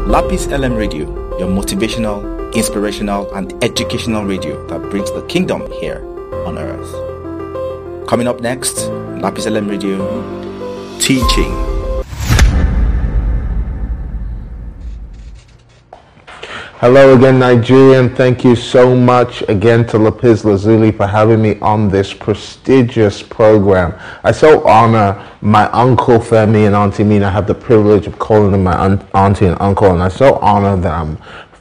Lapis LM Radio, your motivational, inspirational, and educational radio that brings the kingdom here on earth. Coming up next, Lapis LM Radio, teaching. Hello again, Nigeria, and thank you so much again to Lapis Lazuli for having me on this prestigious program. I so honor my uncle Femi and Auntie Mina. I have the privilege of calling them my auntie and uncle, and I so honor them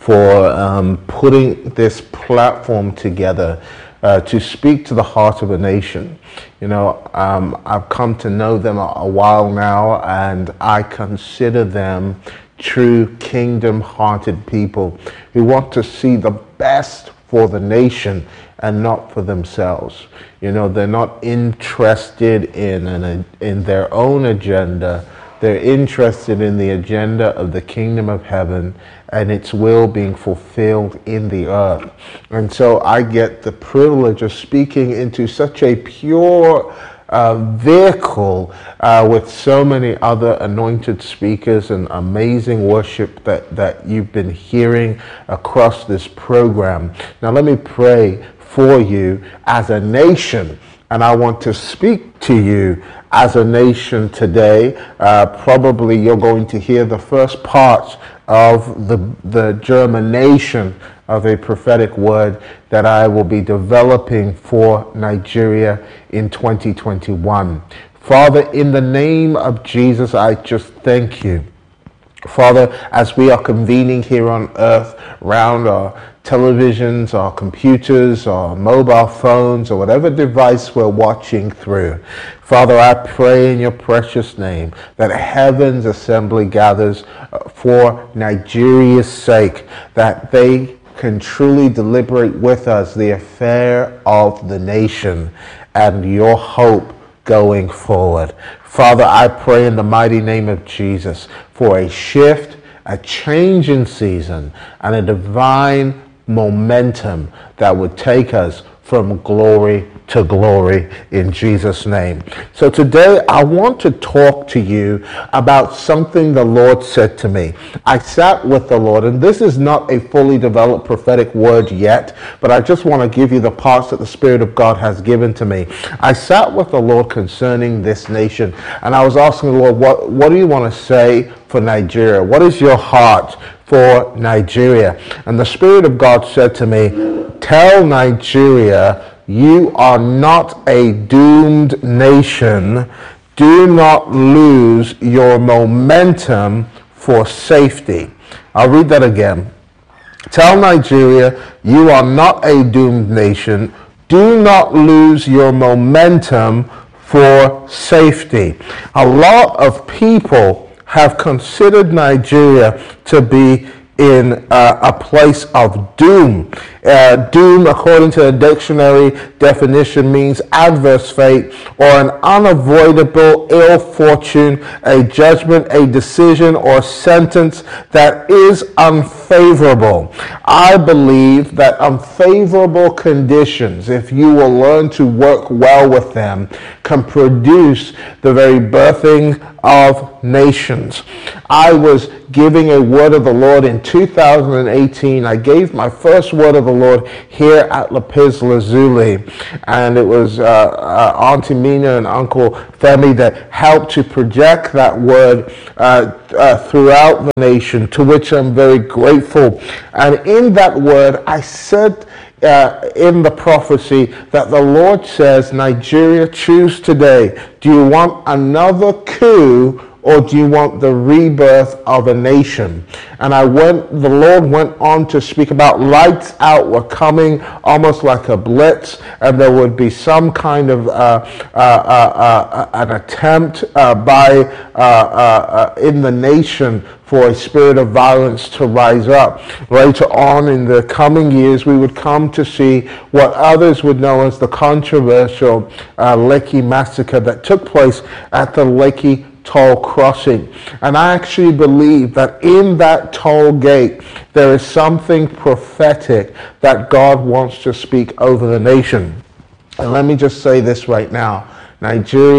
for putting this platform together to speak to the heart of a nation. You know, I've come to know them a while now, and I consider them true kingdom-hearted people who want to see the best for the nation and not for themselves. You know, they're not interested in their own agenda. They're interested in the agenda of the kingdom of heaven and its will being fulfilled in the earth. And so I get the privilege of speaking into such a pure vehicle with so many other anointed speakers and amazing worship that you've been hearing across this program. Now let me pray for you as a nation, and I want to speak to you as a nation today. Probably you're going to hear the first parts of the germination of a prophetic word that I will be developing for Nigeria in 2021. Father, in the name of Jesus, I just thank you. Father, as we are convening here on earth around our televisions, our computers, our mobile phones, or whatever device we're watching through, Father, I pray in your precious name that heaven's assembly gathers for Nigeria's sake, that they can truly deliberate with us the affair of the nation and your hope going forward. Father, I pray in the mighty name of Jesus for a shift, a change in season, and a divine momentum that would take us from glory to glory in Jesus' name. So today I want to talk to you about something the Lord said to me. I sat with the Lord, and this is not a fully developed prophetic word yet, but I just want to give you the parts that the Spirit of God has given to me. I sat with the Lord concerning this nation, and I was asking the Lord, what do you want to say for Nigeria? What is your heart for Nigeria? And the Spirit of God said to me, tell Nigeria, you are not a doomed nation. Do not lose your momentum for safety. I'll read that again. Tell Nigeria, you are not a doomed nation. Do not lose your momentum for safety. A lot of people have considered Nigeria to be in a place of doom. Doom, according to the dictionary definition, means adverse fate or an unavoidable ill fortune, a judgment, a decision, or sentence that is unfavorable. I believe that unfavorable conditions, if you will learn to work well with them, can produce the very birthing of nations. I was giving a word of the Lord in 2018. I gave my first word of the Lord here at Lapis Lazuli, and it was Auntie Mina and Uncle Femi that helped to project that word throughout the nation, to which I'm very grateful. And in that word, I said in the prophecy that the Lord says, Nigeria, choose today. Do you want another coup, or do you want the rebirth of a nation? And the Lord went on to speak about lights out were coming almost like a blitz, and there would be some kind of an attempt in the nation for a spirit of violence to rise up. Later on in the coming years, we would come to see what others would know as the controversial Lekki massacre that took place at the Lekki toll crossing. And I actually believe that in that toll gate, there is something prophetic that God wants to speak over the nation. And let me just say this right now. Nigeria,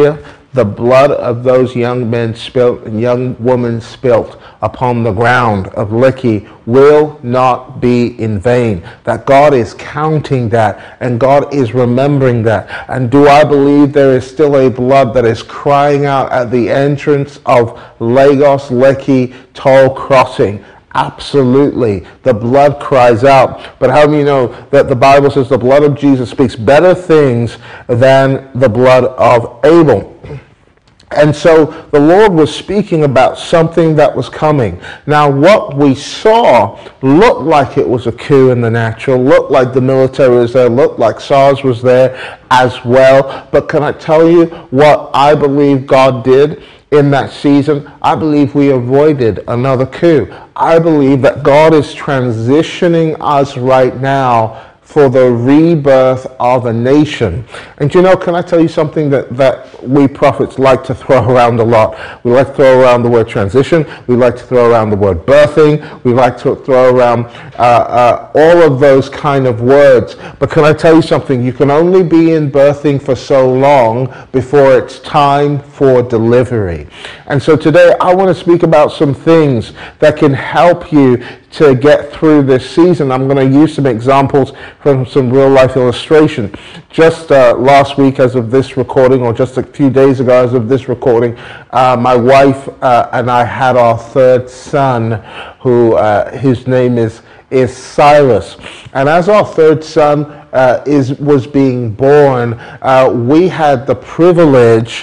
the blood of those young men spilt and young women spilt upon the ground of Lekki will not be in vain. That God is counting that, and God is remembering that. And do I believe there is still a blood that is crying out at the entrance of Lagos Lekki toll crossing? Absolutely. The blood cries out. But how many know that the Bible says the blood of Jesus speaks better things than the blood of Abel? And so the Lord was speaking about something that was coming. Now, what we saw looked like it was a coup in the natural, looked like the military was there, looked like SARS was there as well. But can I tell you what I believe God did in that season? I believe we avoided another coup. I believe that God is transitioning us right now for the rebirth of a nation. And you know, can I tell you something that we prophets like to throw around a lot? We like to throw around the word transition. We like to throw around the word birthing. We like to throw around all of those kind of words. But can I tell you something? You can only be in birthing for so long before it's time for delivery. And so today I want to speak about some things that can help you to get through this season. I'm going to use some examples from some real life illustration. Just last week as of this recording, or just a few days ago as of this recording, my wife and I had our third son, whose name is Silas. And as our third son was being born, we had the privilege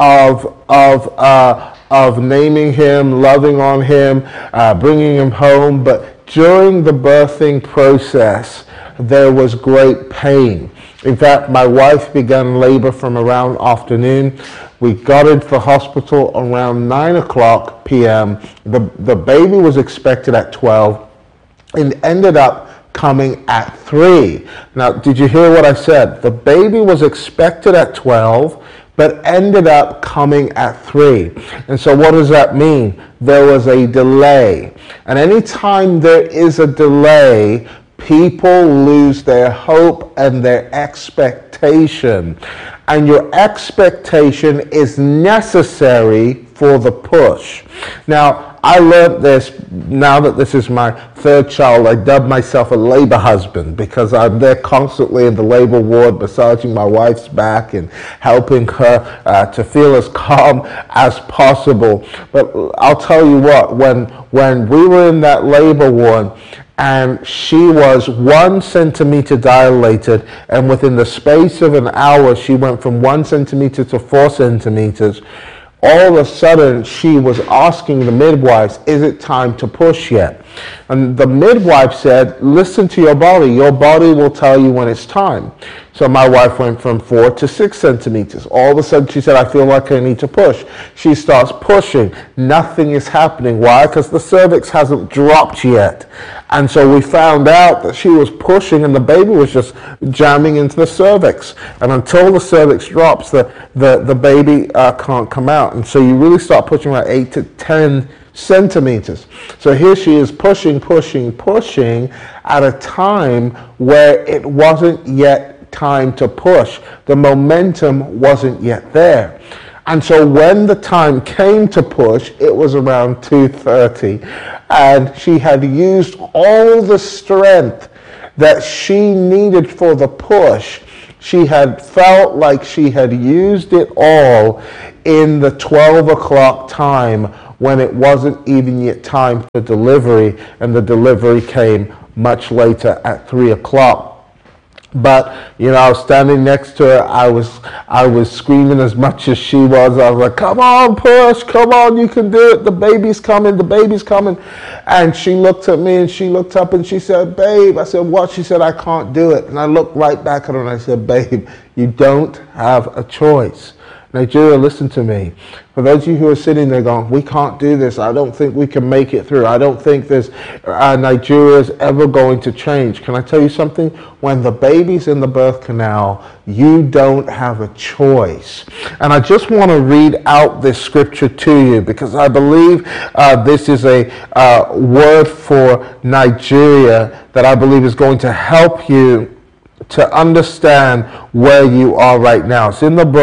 of naming him, loving on him, bringing him home. But during the birthing process, there was great pain. In fact, my wife began labor from around afternoon. We got into the hospital around 9 o'clock p.m. The baby was expected at 12 and ended up coming at 3. Now, did you hear what I said? The baby was expected at 12, but ended up coming at 3. And so what does that mean? There was a delay. And anytime there is a delay, people lose their hope and their expectation. And your expectation is necessary for the push. Now, I learned this, now that this is my third child, I dubbed myself a labor husband, because I'm there constantly in the labor ward, massaging my wife's back and helping her to feel as calm as possible. But I'll tell you what, when we were in that labor ward, and she was 1 centimeter dilated, and within the space of an hour, she went from 1 centimeter to 4 centimeters. All of a sudden, she was asking the midwives, is it time to push yet? And the midwife said, listen to your body. Your body will tell you when it's time. So my wife went from 4 to 6 centimeters. All of a sudden, she said, I feel like I need to push. She starts pushing. Nothing is happening. Why? Because the cervix hasn't dropped yet. And so we found out that she was pushing and the baby was just jamming into the cervix. And until the cervix drops, the baby can't come out. And so you really start pushing about 8 to 10 centimeters. So here she is pushing at a time where it wasn't yet time to push. The momentum wasn't yet there. And so when the time came to push, it was around 2:30, and she had used all the strength that she needed for the push. She had felt like she had used it all in the 12 o'clock time, when it wasn't even yet time for delivery, and the delivery came much later at 3 o'clock. But, you know, I was standing next to her. I was screaming as much as she was. I was like, come on, push, come on, you can do it. The baby's coming, the baby's coming. And she looked at me and she looked up and she said, babe. I said, what? She said, I can't do it. And I looked right back at her and I said, babe, you don't have a choice. Nigeria, listen to me. For those of you who are sitting there going, we can't do this. I don't think we can make it through. I don't think Nigeria is ever going to change. Can I tell you something? When the baby's in the birth canal, you don't have a choice. And I just want to read out this scripture to you, because I believe this is a word for Nigeria that I believe is going to help you to understand where you are right now. It's in the book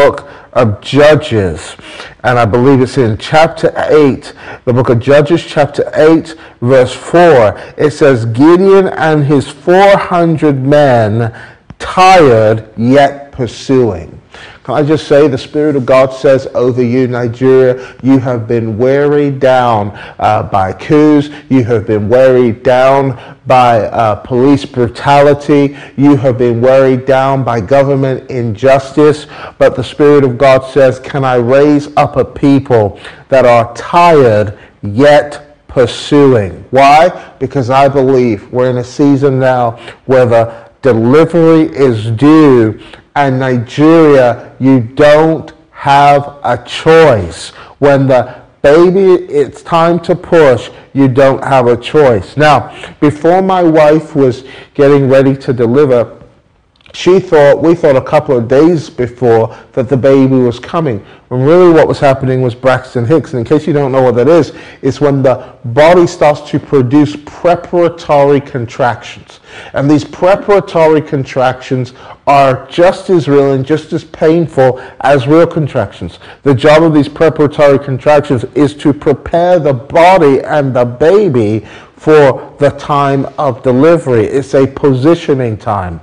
of Judges, and I believe it's in chapter 8, the book of Judges, chapter 8, verse 4. It says, Gideon and his 400 men tired yet pursuing. Can I just say, the Spirit of God says over you, Nigeria, you have been weighed down by coups. You have been weighed down by police brutality. You have been weighed down by government injustice. But the Spirit of God says, can I raise up a people that are tired yet pursuing? Why? Because I believe we're in a season now where the delivery is due. And Nigeria, you don't have a choice. When the baby, it's time to push, you don't have a choice. Now, before my wife was getting ready to deliver, we thought a couple of days before that the baby was coming. When really what was happening was Braxton Hicks. And in case you don't know what that is, it's when the body starts to produce preparatory contractions. And these preparatory contractions are just as real and just as painful as real contractions. The job of these preparatory contractions is to prepare the body and the baby for the time of delivery. It's a positioning time.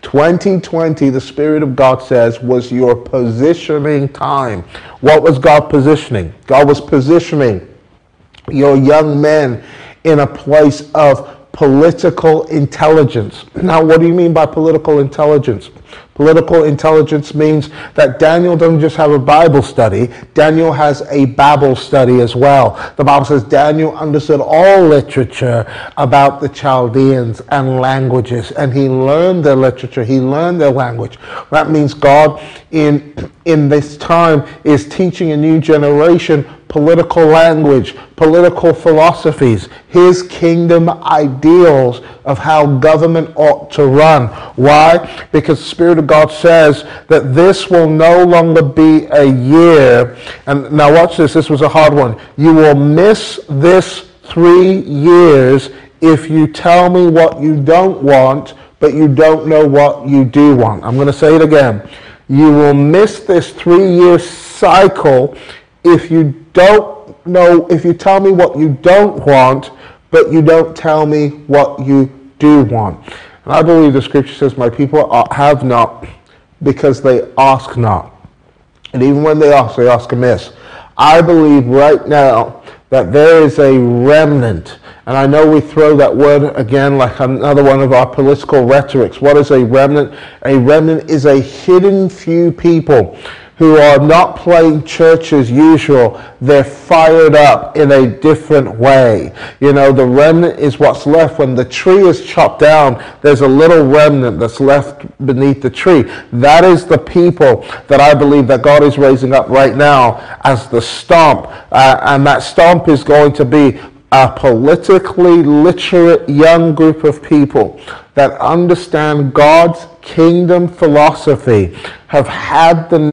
2020, the Spirit of God says, was your positioning time. What was God positioning? God was positioning your young men in a place of political intelligence. Now, what do you mean by political intelligence? Political intelligence means that Daniel doesn't just have a Bible study. Daniel has a Babel study as well. The Bible says Daniel understood all literature about the Chaldeans and languages, and he learned their literature. He learned their language. That means God in this time is teaching a new generation political language, political philosophies, his kingdom ideals of how government ought to run. Why? Because the Spirit of God says that this will no longer be a year. And now watch this. This was a hard one. You will miss this 3 years if you tell me what you don't want, but you don't know what you do want. I'm going to say it again. You will miss this 3-year cycle if you don't know, if you tell me what you don't want, but you don't tell me what you do want. And I believe the scripture says, my people have not because they ask not. And even when they ask amiss. I believe right now that there is a remnant. And I know we throw that word again like another one of our political rhetorics. What is a remnant? A remnant is a hidden few people who are not playing church as usual. They're fired up in a different way. You know, the remnant is what's left. When the tree is chopped down, there's a little remnant that's left beneath the tree. That is the people that I believe that God is raising up right now as the stomp. And that stomp is going to be a politically literate young group of people that understand God's kingdom philosophy, have had the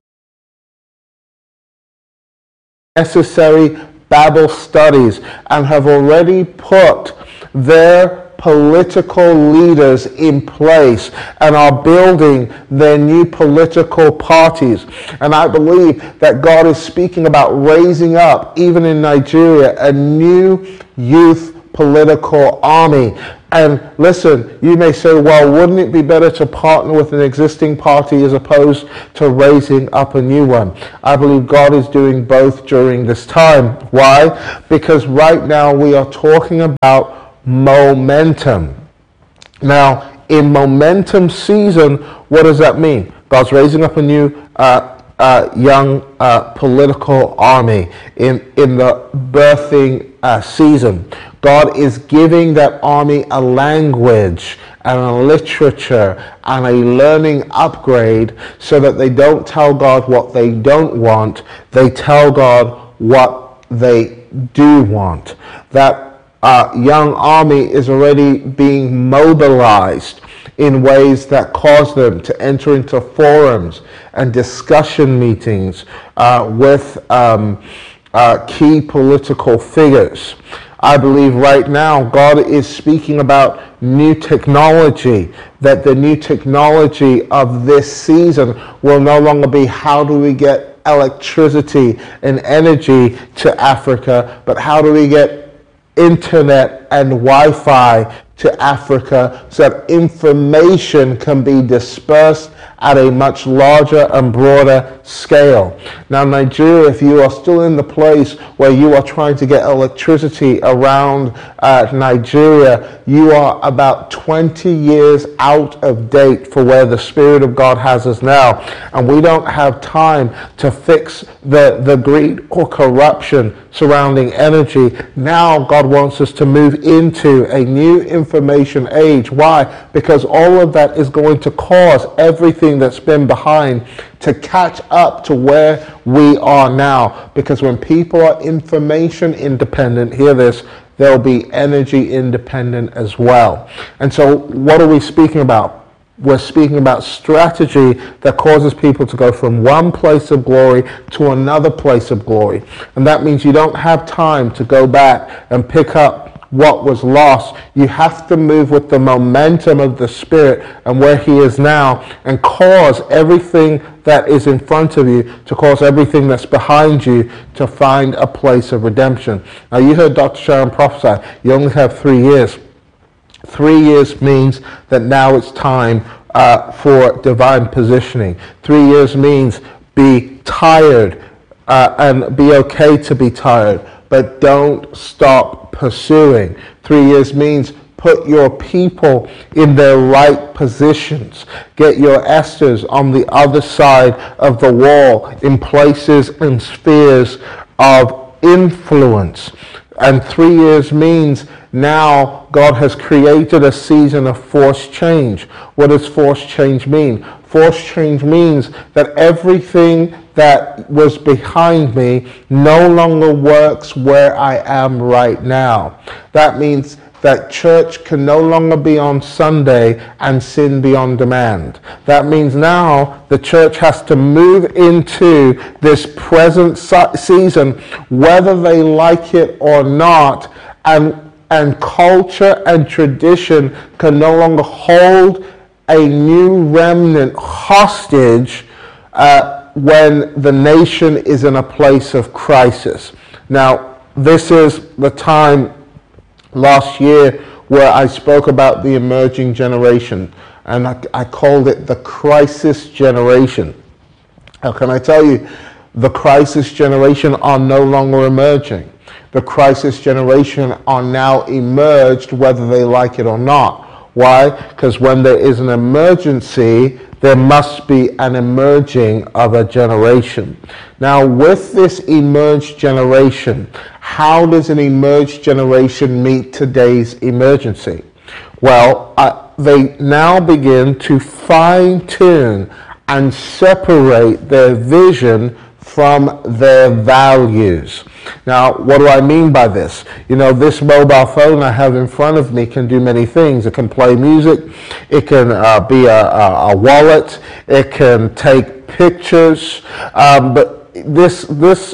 necessary Bible studies, and have already put their political leaders in place and are building their new political parties. And I believe that God is speaking about raising up, even in Nigeria, a new youth political army. And listen, you may say, well, wouldn't it be better to partner with an existing party as opposed to raising up a new one? I believe God is doing both during this time. Why? Because right now we are talking about momentum. Now, in momentum season, what does that mean? God's raising up a new young political army in the birthing season. God is giving that army a language and a literature and a learning upgrade so that they don't tell God what they don't want, they tell God what they do want. That young army is already being mobilized in ways that cause them to enter into forums and discussion meetings with key political figures. I believe right now God is speaking about new technology, that the new technology of this season will no longer be how do we get electricity and energy to Africa, but how do we get internet and Wi-Fi to Africa so that information can be dispersed at a much larger and broader scale. Now, Nigeria, if you are still in the place where you are trying to get electricity around Nigeria, you are about 20 years out of date for where the Spirit of God has us now. And we don't have time to fix the greed or corruption surrounding energy. Now, God wants us to move into a new information age. Why? Because all of that is going to cause everything that's been behind to catch up to where we are now. Because when people are information independent, hear this, they'll be energy independent as well. And so what are we speaking about? We're speaking about strategy that causes people to go from one place of glory to another place of glory. And that means you don't have time to go back and pick up what was lost. You have to move with the momentum of the Spirit and where He is now, and cause everything that is in front of you to cause everything that's behind you to find a place of redemption. Now, you heard Dr. Sharon prophesy, you only have 3 years. 3 years means that now it's time for divine positioning. 3 years means be tired and be okay to be tired, but don't stop pursuing. 3 years means put your people in their right positions. Get your Esthers on the other side of the wall in places and spheres of influence. And 3 years means now God has created a season of forced change. What does forced change mean? Forced change means that everything that was behind me no longer works where I am right now. That means that church can no longer be on Sunday and sin be on demand. That means now the church has to move into this present season, whether they like it or not, and culture and tradition can no longer hold a new remnant hostage when the nation is in a place of crisis. Now, this is the time last year where I spoke about the emerging generation, and I called it the crisis generation. How can I tell you? The crisis generation are no longer emerging. The crisis generation are now emerged whether they like it or not. Why? Because when there is an emergency, there must be an emerging of a generation. Now, with this emerged generation, how does an emerged generation meet today's emergency? Well, they now begin to fine-tune and separate their vision from their values. Now, what do I mean by this? You know, this mobile phone I have in front of me can do many things. It can play music, it can be a wallet, it can take pictures, but this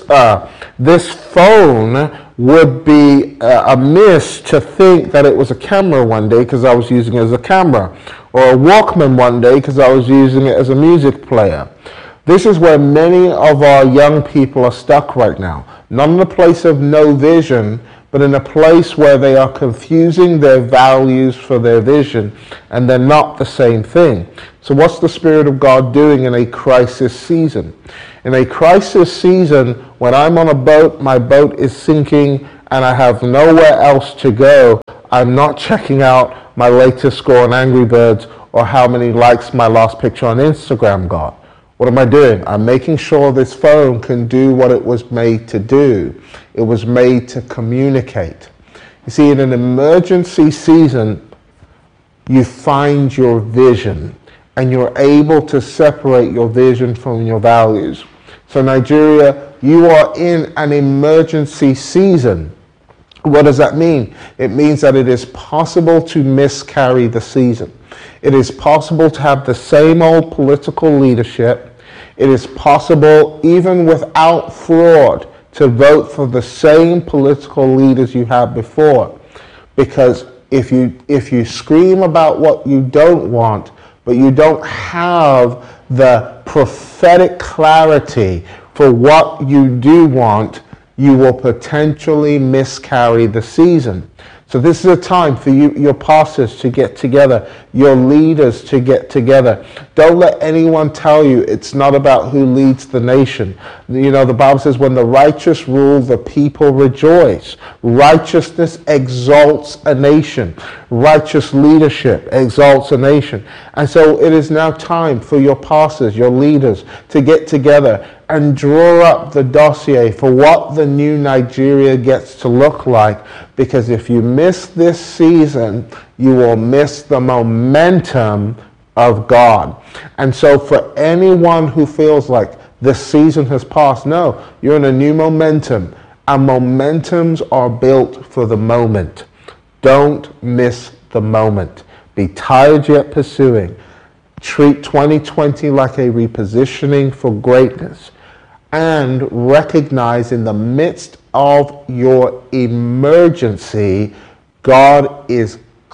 phone would be amiss to think that it was a camera one day because I was using it as a camera, or a Walkman one day because I was using it as a music player. This is where many of our young people are stuck right now. Not in a place of no vision, but in a place where they are confusing their values for their vision, and they're not the same thing. So what's the Spirit of God doing in a crisis season? In a crisis season, when I'm on a boat, my boat is sinking, and I have nowhere else to go, I'm not checking out my latest score on Angry Birds or how many likes my last picture on Instagram got. What am I doing? I'm making sure this phone can do what it was made to do. It was made to communicate. You see, in an emergency season, you find your vision, and you're able to separate your vision from your values. So Nigeria, you are in an emergency season. What does that mean? It means that it is possible to miscarry the season. It is possible to have the same old political leadership. It is possible, even without fraud, to vote for the same political leaders you had before. Because if you scream about what you don't want, but you don't have the prophetic clarity for what you do want, you will potentially miscarry the season. So this is a time for you, your pastors, to get together, your leaders to get together. Don't let anyone tell you it's not about who leads the nation. You know, the Bible says, when the righteous rule, the people rejoice. Righteousness exalts a nation. Righteous leadership exalts a nation. And so it is now time for your pastors, your leaders, to get together and draw up the dossier for what the new Nigeria gets to look like. Because if you miss this season, you will miss the momentum of God. And so for anyone who feels like the season has passed, no, you're in a new momentum. And momentums are built for the moment. Don't miss the moment. Be tired yet pursuing. Treat 2020 like a repositioning for greatness. And recognize in the midst of your emergency, God is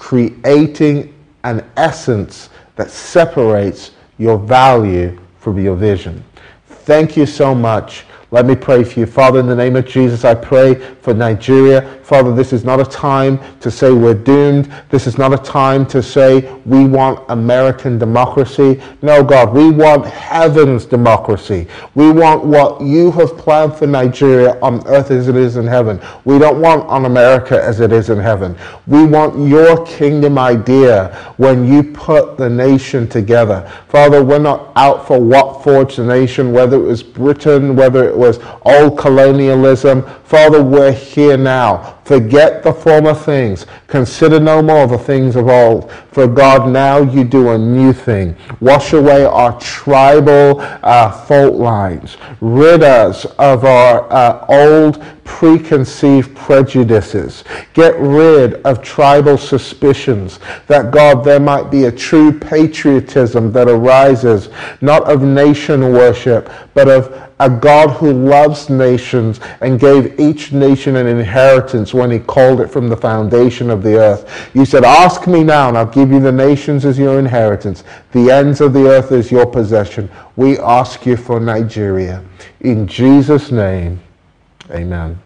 creating an essence that separates your value from your vision. Thank you so much. Let me pray for you. Father, in the name of Jesus, I pray for Nigeria. Father, this is not a time to say we're doomed. This is not a time to say we want American democracy. No, God, we want heaven's democracy. We want what you have planned for Nigeria on earth as it is in heaven. We don't want on America as it is in heaven. We want your kingdom idea when you put the nation together. Father, we're not out for what forged the nation, whether it was Britain, whether it was old colonialism. Father, we're here now. Forget the former things. Consider no more the things of old. For God, now you do a new thing. Wash away our tribal fault lines. Rid us of our old preconceived prejudices. Get rid of tribal suspicions. That, God, there might be a true patriotism that arises, not of nation worship, but of a God who loves nations and gave each nation an inheritance when he called it from the foundation of the earth. You said, ask me now and I'll give you the nations as your inheritance. The ends of the earth is your possession. We ask you for Nigeria. In Jesus' name, amen.